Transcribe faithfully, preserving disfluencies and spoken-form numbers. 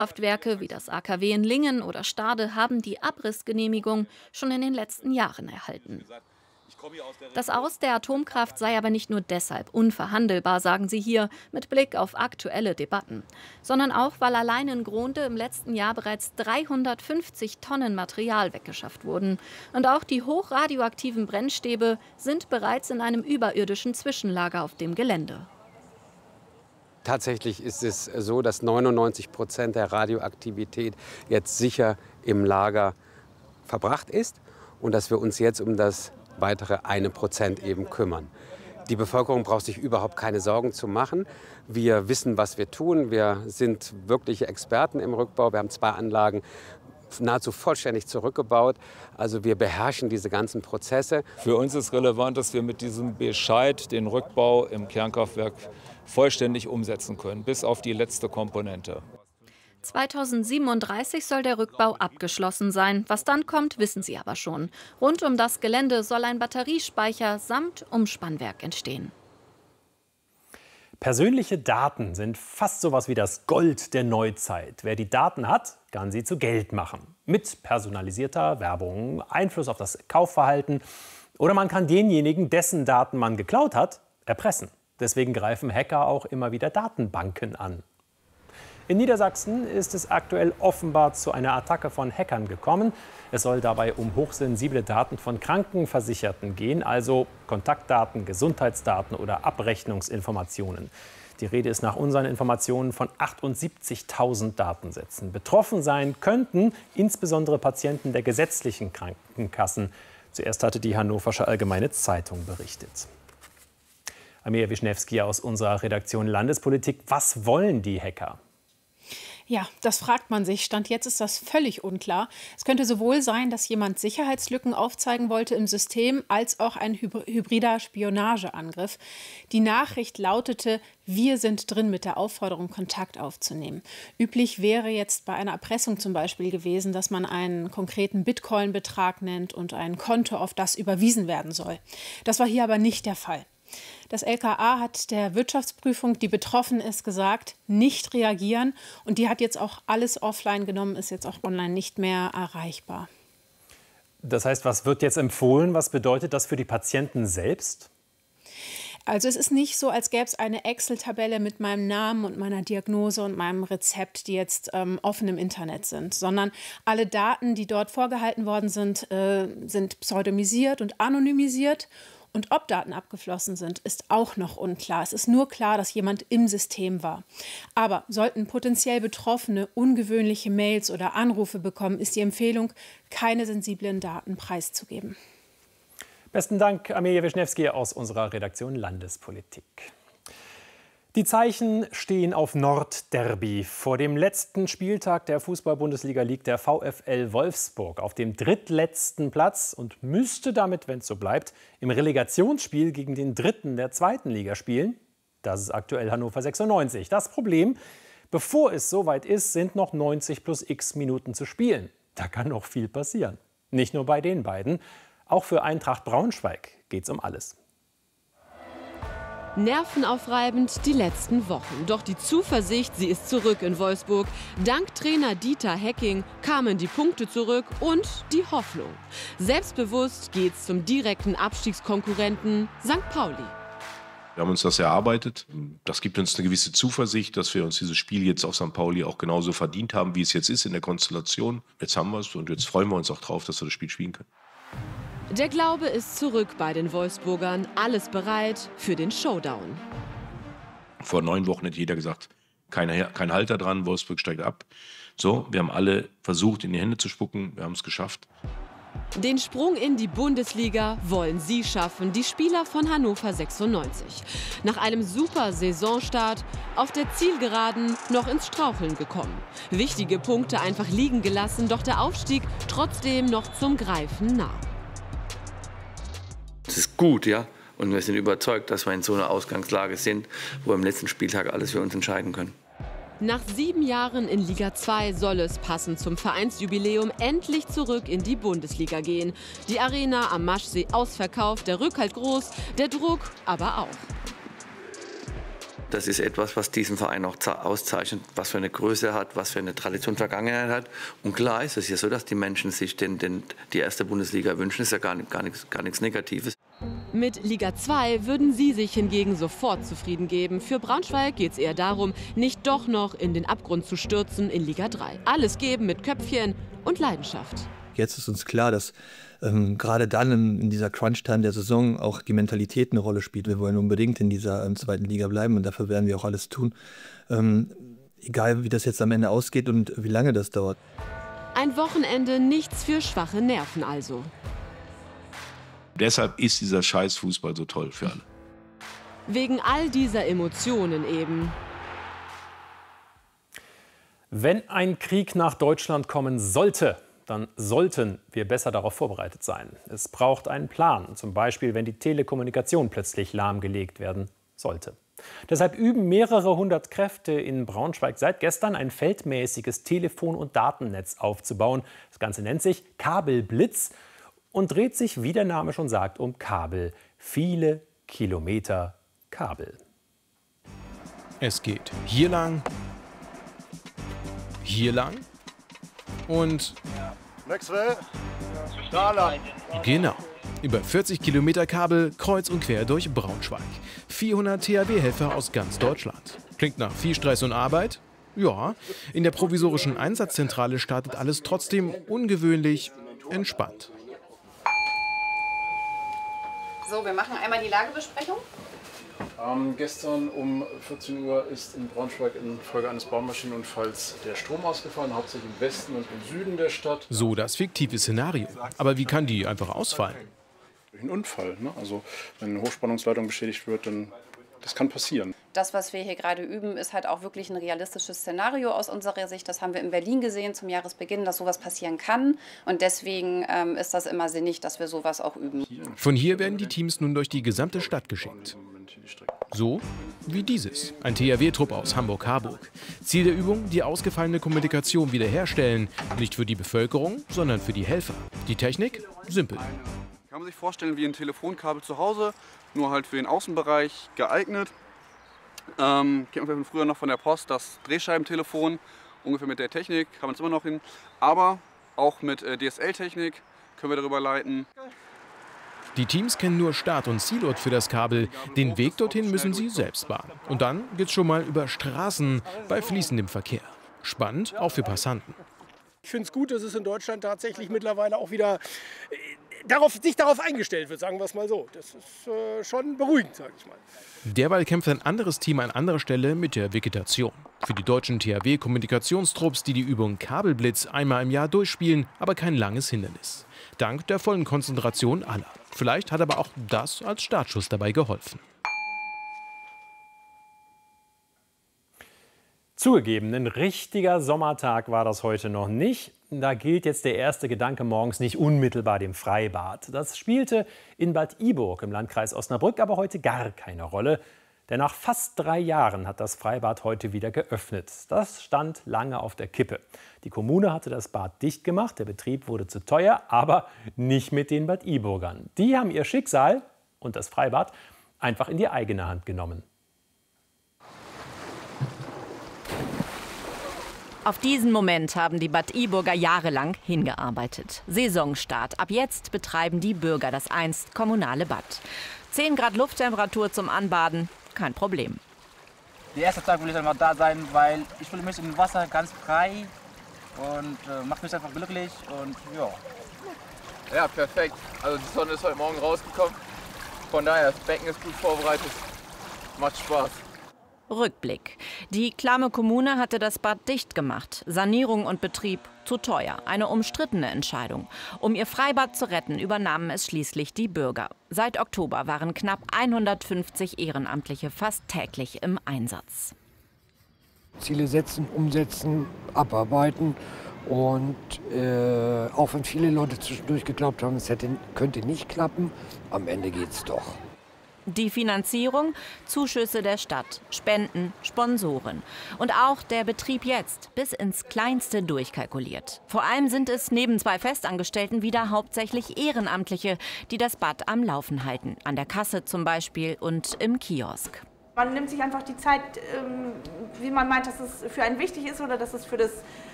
Kraftwerke wie das A K W in Lingen oder Stade haben die Abrissgenehmigung schon in den letzten Jahren erhalten. Das Aus der Atomkraft sei aber nicht nur deshalb unverhandelbar, sagen sie hier, mit Blick auf aktuelle Debatten, sondern auch, weil allein in Gronde im letzten Jahr bereits dreihundertfünfzig Tonnen Material weggeschafft wurden. Und auch die hochradioaktiven Brennstäbe sind bereits in einem überirdischen Zwischenlager auf dem Gelände. Tatsächlich ist es so, dass neunundneunzig Prozent der Radioaktivität jetzt sicher im Lager verbracht ist und dass wir uns jetzt um das weitere eine Prozent eben kümmern. Die Bevölkerung braucht sich überhaupt keine Sorgen zu machen. Wir wissen, was wir tun. Wir sind wirkliche Experten im Rückbau. Wir haben zwei Anlagen nahezu vollständig zurückgebaut. Also wir beherrschen diese ganzen Prozesse. Für uns ist relevant, dass wir mit diesem Bescheid den Rückbau im Kernkraftwerk vollständig umsetzen können, bis auf die letzte Komponente. zweitausendsiebenunddreißig soll der Rückbau abgeschlossen sein. Was dann kommt, wissen Sie aber schon. Rund um das Gelände soll ein Batteriespeicher samt Umspannwerk entstehen. Persönliche Daten sind fast sowas wie das Gold der Neuzeit. Wer die Daten hat, kann sie zu Geld machen. Mit personalisierter Werbung, Einfluss auf das Kaufverhalten. Oder man kann denjenigen, dessen Daten man geklaut hat, erpressen. Deswegen greifen Hacker auch immer wieder Datenbanken an. In Niedersachsen ist es aktuell offenbar zu einer Attacke von Hackern gekommen. Es soll dabei um hochsensible Daten von Krankenversicherten gehen, also Kontaktdaten, Gesundheitsdaten oder Abrechnungsinformationen. Die Rede ist nach unseren Informationen von achtundsiebzigtausend Datensätzen. Betroffen sein könnten insbesondere Patienten der gesetzlichen Krankenkassen. Zuerst hatte die Hannoversche Allgemeine Zeitung berichtet. Amelia Wischnewski aus unserer Redaktion Landespolitik. Was wollen die Hacker? Ja, das fragt man sich. Stand jetzt ist das völlig unklar. Es könnte sowohl sein, dass jemand Sicherheitslücken aufzeigen wollte im System, als auch ein hybrider Spionageangriff. Die Nachricht lautete: Wir sind drin, mit der Aufforderung, Kontakt aufzunehmen. Üblich wäre jetzt bei einer Erpressung zum Beispiel gewesen, dass man einen konkreten Bitcoin-Betrag nennt und ein Konto, auf das überwiesen werden soll. Das war hier aber nicht der Fall. Das L K A hat der Wirtschaftsprüfung, die betroffen ist, gesagt, nicht reagieren. Und die hat jetzt auch alles offline genommen, ist jetzt auch online nicht mehr erreichbar. Das heißt, was wird jetzt empfohlen? Was bedeutet das für die Patienten selbst? Also es ist nicht so, als gäbe es eine Excel-Tabelle mit meinem Namen und meiner Diagnose und meinem Rezept, die jetzt ähm, offen im Internet sind, sondern alle Daten, die dort vorgehalten worden sind, äh, sind pseudonymisiert und anonymisiert. Und ob Daten abgeflossen sind, ist auch noch unklar. Es ist nur klar, dass jemand im System war. Aber sollten potenziell Betroffene ungewöhnliche Mails oder Anrufe bekommen, ist die Empfehlung, keine sensiblen Daten preiszugeben. Besten Dank, Amelia Wischnewski aus unserer Redaktion Landespolitik. Die Zeichen stehen auf Nordderby. Vor dem letzten Spieltag der Fußball-Bundesliga liegt der VfL Wolfsburg auf dem drittletzten Platz und müsste damit, wenn es so bleibt, im Relegationsspiel gegen den Dritten der zweiten Liga spielen. Das ist aktuell Hannover sechsundneunzig. Das Problem: Bevor es soweit ist, sind noch neunzig plus x Minuten zu spielen. Da kann noch viel passieren. Nicht nur bei den beiden. Auch für Eintracht Braunschweig geht es um alles. Nervenaufreibend die letzten Wochen. Doch die Zuversicht, sie ist zurück in Wolfsburg. Dank Trainer Dieter Hecking kamen die Punkte zurück und die Hoffnung. Selbstbewusst geht's zum direkten Abstiegskonkurrenten Sankt Pauli. Wir haben uns das erarbeitet. Das gibt uns eine gewisse Zuversicht, dass wir uns dieses Spiel jetzt auf Sankt Pauli auch genauso verdient haben, wie es jetzt ist in der Konstellation. Jetzt haben wir es und jetzt freuen wir uns auch drauf, dass wir das Spiel spielen können. Der Glaube ist zurück bei den Wolfsburgern. Alles bereit für den Showdown. Vor neun Wochen hätte jeder gesagt, kein, kein Halter dran, Wolfsburg steigt ab. So, wir haben alle versucht, in die Hände zu spucken. Wir haben es geschafft. Den Sprung in die Bundesliga wollen sie schaffen, die Spieler von Hannover sechsundneunzig. Nach einem super Saisonstart auf der Zielgeraden noch ins Straucheln gekommen. Wichtige Punkte einfach liegen gelassen, doch der Aufstieg trotzdem noch zum Greifen nah. Es ist gut, ja, und wir sind überzeugt, dass wir in so einer Ausgangslage sind, wo wir am letzten Spieltag alles für uns entscheiden können. Nach sieben Jahren in Liga zwei soll es passend zum Vereinsjubiläum endlich zurück in die Bundesliga gehen. Die Arena am Maschsee ausverkauft, der Rückhalt groß, der Druck aber auch. Das ist etwas, was diesen Verein auch auszeichnet, was für eine Größe hat, was für eine Tradition Vergangenheit hat. Und klar ist es ja so, dass die Menschen sich den, den, die erste Bundesliga wünschen. Das ist ja gar, gar, nichts, gar nichts Negatives. Mit Liga zwei würden sie sich hingegen sofort zufrieden geben. Für Braunschweig geht es eher darum, nicht doch noch in den Abgrund zu stürzen in Liga drei. Alles geben mit Köpfchen und Leidenschaft. Jetzt ist uns klar, dass ähm, gerade dann in, in dieser Crunch-Time der Saison auch die Mentalität eine Rolle spielt. Wir wollen unbedingt in dieser ähm, zweiten Liga bleiben und dafür werden wir auch alles tun. Ähm, egal, wie das jetzt am Ende ausgeht und wie lange das dauert. Ein Wochenende nichts für schwache Nerven also. Deshalb ist dieser Scheißfußball so toll für alle. Wegen all dieser Emotionen eben. Wenn ein Krieg nach Deutschland kommen sollte, dann sollten wir besser darauf vorbereitet sein. Es braucht einen Plan, zum Beispiel wenn die Telekommunikation plötzlich lahmgelegt werden sollte. Deshalb üben mehrere hundert Kräfte in Braunschweig seit gestern ein feldmäßiges Telefon- und Datennetz aufzubauen. Das Ganze nennt sich Kabelblitz und dreht sich, wie der Name schon sagt, um Kabel. Viele Kilometer Kabel. Es geht hier lang, hier lang und Maxwell, da lang. Genau. Über vierzig Kilometer Kabel kreuz und quer durch Braunschweig. vierhundert T H W-Helfer aus ganz Deutschland. Klingt nach viel Stress und Arbeit? Ja. In der provisorischen Einsatzzentrale startet alles trotzdem ungewöhnlich entspannt. So, wir machen einmal die Lagebesprechung. Ähm, gestern um vierzehn Uhr ist in Braunschweig infolge eines Baumaschinenunfalls der Strom ausgefallen, hauptsächlich im Westen und im Süden der Stadt. So das fiktive Szenario. Aber wie kann die einfach ausfallen? Durch einen Unfall. Ne? Also wenn eine Hochspannungsleitung beschädigt wird, dann das kann passieren. Das, was wir hier gerade üben, ist halt auch wirklich ein realistisches Szenario aus unserer Sicht. Das haben wir in Berlin gesehen zum Jahresbeginn, dass sowas passieren kann. Und deswegen ähm, ist das immer sinnig, dass wir sowas auch üben. Von hier werden die Teams nun durch die gesamte Stadt geschickt. So wie dieses. Ein T H W-Trupp aus Hamburg-Harburg. Ziel der Übung, die ausgefallene Kommunikation wiederherstellen. Nicht für die Bevölkerung, sondern für die Helfer. Die Technik? Simpel. Kann man sich vorstellen wie ein Telefonkabel zu Hause, nur halt für den Außenbereich geeignet. Ähm, kennt man früher noch von der Post, das Drehscheibentelefon, ungefähr mit der Technik, kann man es immer noch hin. Aber auch mit äh, D S L-Technik können wir darüber leiten. Die Teams kennen nur Start- und Zielort für das Kabel. Den Weg dorthin müssen sie selbst bahnen. Und dann geht's schon mal über Straßen bei fließendem Verkehr. Spannend, auch für Passanten. Ich finde es gut, dass es in Deutschland tatsächlich mittlerweile auch wieder äh, darauf, sich darauf eingestellt wird, sagen wir es mal so. Das ist äh, schon beruhigend, sage ich mal. Derweil kämpft ein anderes Team an anderer Stelle mit der Vegetation. Für die deutschen T H W-Kommunikationstrupps, die die Übung Kabelblitz einmal im Jahr durchspielen, aber kein langes Hindernis. Dank der vollen Konzentration aller. Vielleicht hat aber auch das als Startschuss dabei geholfen. Zugegeben, ein richtiger Sommertag war das heute noch nicht. Da gilt jetzt der erste Gedanke morgens nicht unmittelbar dem Freibad. Das spielte in Bad Iburg im Landkreis Osnabrück aber heute gar keine Rolle. Denn nach fast drei Jahren hat das Freibad heute wieder geöffnet. Das stand lange auf der Kippe. Die Kommune hatte das Bad dicht gemacht, der Betrieb wurde zu teuer, aber nicht mit den Bad Iburgern. Die haben ihr Schicksal und das Freibad einfach in die eigene Hand genommen. Auf diesen Moment haben die Bad Iburger jahrelang hingearbeitet. Saisonstart. Ab jetzt betreiben die Bürger das einst kommunale Bad. zehn Grad Lufttemperatur zum Anbaden, kein Problem. Die erste Zeit will ich einfach da sein, weil ich fühle mich im Wasser ganz frei und äh, macht mich einfach glücklich und ja. Ja, perfekt. Also die Sonne ist heute Morgen rausgekommen. Von daher, das Becken ist gut vorbereitet. Macht Spaß. Rückblick. Die Klamme Kommune hatte das Bad dicht gemacht. Sanierung und Betrieb zu teuer. Eine umstrittene Entscheidung. Um ihr Freibad zu retten, übernahmen es schließlich die Bürger. Seit Oktober waren knapp hundertfünfzig Ehrenamtliche fast täglich im Einsatz. Ziele setzen, umsetzen, abarbeiten. Und äh, auch wenn viele Leute zwischendurch geglaubt haben, es hätte, könnte nicht klappen, am Ende geht's doch. Die Finanzierung, Zuschüsse der Stadt, Spenden, Sponsoren. Und auch der Betrieb jetzt bis ins Kleinste durchkalkuliert. Vor allem sind es neben zwei Festangestellten wieder hauptsächlich Ehrenamtliche, die das Bad am Laufen halten. An der Kasse zum Beispiel und im Kiosk. Man nimmt sich einfach die Zeit, wie man meint, dass es für einen wichtig ist oder dass es für das